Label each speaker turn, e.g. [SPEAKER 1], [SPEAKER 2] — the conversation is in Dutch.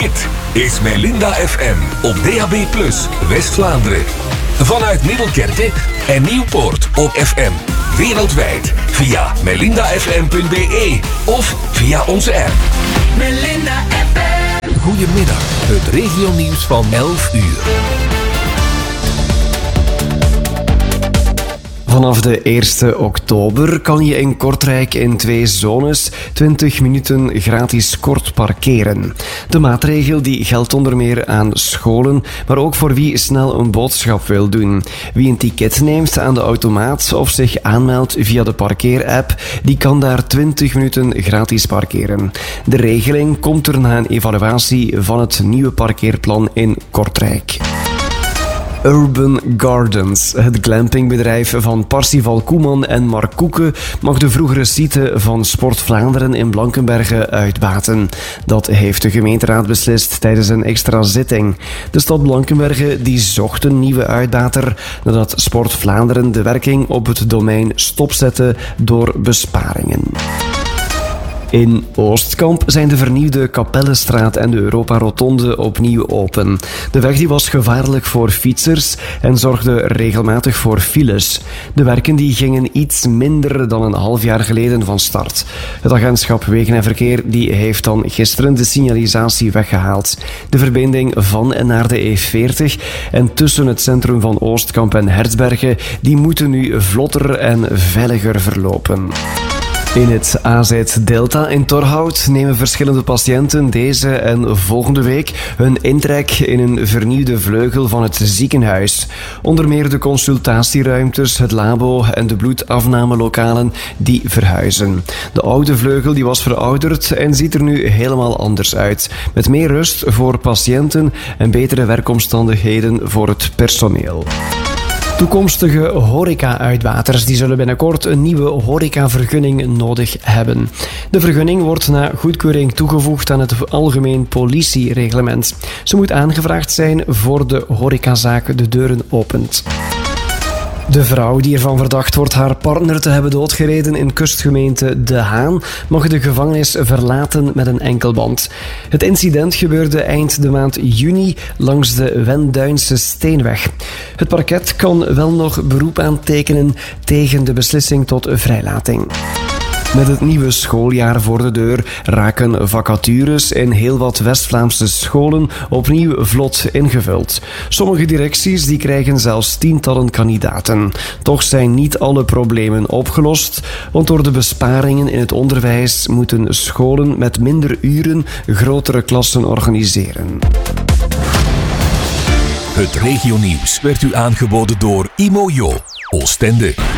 [SPEAKER 1] Dit is Melinda FM op DAB+, West-Vlaanderen. Vanuit Middelkerke en Nieuwpoort op FM. Wereldwijd via melindafm.be of via onze app.
[SPEAKER 2] Melinda FM.
[SPEAKER 1] Goedemiddag, het regionieuws van 11 uur.
[SPEAKER 3] Vanaf de 1 oktober kan je in Kortrijk in 2 zones 20 minuten gratis kort parkeren. De maatregel die geldt onder meer aan scholen, maar ook voor wie snel een boodschap wil doen. Wie een ticket neemt aan de automaat of zich aanmeldt via de parkeerapp, die kan daar 20 minuten gratis parkeren. De regeling komt er na een evaluatie van het nieuwe parkeerplan in Kortrijk. Urban Gardens, het glampingbedrijf van Parsifal Koeman en Mark Koeken, mag de vroegere site van Sport Vlaanderen in Blankenberge uitbaten. Dat heeft de gemeenteraad beslist tijdens een extra zitting. De stad Blankenberge die zocht een nieuwe uitbater nadat Sport Vlaanderen de werking op het domein stopzette door besparingen. In Oostkamp zijn de vernieuwde Kapellenstraat en de Europa-rotonde opnieuw open. De weg die was gevaarlijk voor fietsers en zorgde regelmatig voor files. De werken die gingen iets minder dan een half jaar geleden van start. Het agentschap Wegen en Verkeer die heeft dan gisteren de signalisatie weggehaald. De verbinding van en naar de E40 en tussen het centrum van Oostkamp en Hertsbergen die moeten nu vlotter en veiliger verlopen. In het AZ Delta in Torhout nemen verschillende patiënten deze en volgende week hun intrek in een vernieuwde vleugel van het ziekenhuis. Onder meer de consultatieruimtes, het labo en de bloedafnamelokalen die verhuizen. De oude vleugel die was verouderd en ziet er nu helemaal anders uit. Met meer rust voor patiënten en betere werkomstandigheden voor het personeel. Toekomstige horeca-uitbaters die zullen binnenkort een nieuwe horecavergunning nodig hebben. De vergunning wordt na goedkeuring toegevoegd aan het algemeen politiereglement. Ze moet aangevraagd zijn voor de horecazaak de deuren opent. De vrouw die ervan verdacht wordt haar partner te hebben doodgereden in kustgemeente De Haan mag de gevangenis verlaten met een enkelband. Het incident gebeurde eind de maand juni langs de Wenduinse Steenweg. Het parket kan wel nog beroep aantekenen tegen de beslissing tot vrijlating. Met het nieuwe schooljaar voor de deur raken vacatures in heel wat West-Vlaamse scholen opnieuw vlot ingevuld. Sommige directies die krijgen zelfs tientallen kandidaten. Toch zijn niet alle problemen opgelost, want door de besparingen in het onderwijs moeten scholen met minder uren grotere klassen organiseren.
[SPEAKER 1] Het regionieuws werd u aangeboden door Imojo, Oostende.